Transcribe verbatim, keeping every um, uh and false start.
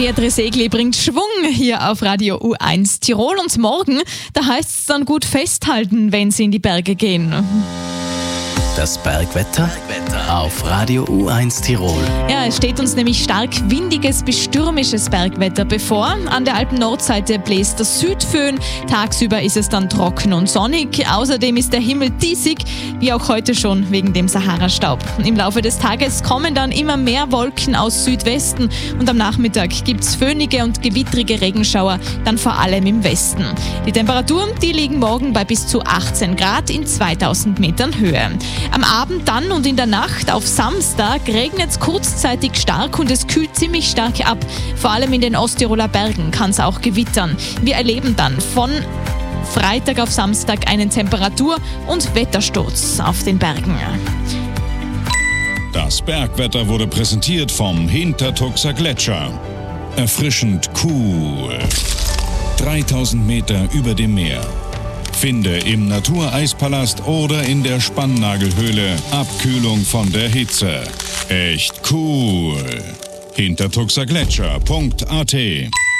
Beatrice Egli bringt Schwung hier auf Radio U eins Tirol und morgen, da heißt es dann gut festhalten, wenn Sie in die Berge gehen. Das Bergwetter auf Radio U eins Tirol. Ja, es steht uns nämlich stark windiges bis stürmisches Bergwetter bevor. An der Alpen-Nordseite bläst der Südföhn. Tagsüber ist es dann trocken und sonnig. Außerdem ist der Himmel diesig, wie auch heute schon wegen dem Sahara-Staub. Im Laufe des Tages kommen dann immer mehr Wolken aus Südwesten und am Nachmittag gibt es föhnige und gewittrige Regenschauer, dann vor allem im Westen. Die Temperaturen, die liegen morgen bei bis zu achtzehn Grad in zweitausend Metern Höhe. Am Abend dann und in der Nacht auf Samstag regnet es kurzzeitig stark und es kühlt ziemlich stark ab. Vor allem in den Osttiroler Bergen kann es auch gewittern. Wir erleben dann von Freitag auf Samstag einen Temperatur- und Wettersturz auf den Bergen. Das Bergwetter wurde präsentiert vom Hintertuxer Gletscher. Erfrischend cool. dreitausend Meter über dem Meer. Finde im Natureispalast oder in der Spannnagelhöhle Abkühlung von der Hitze. Echt cool. hintertuxergletscher punkt a t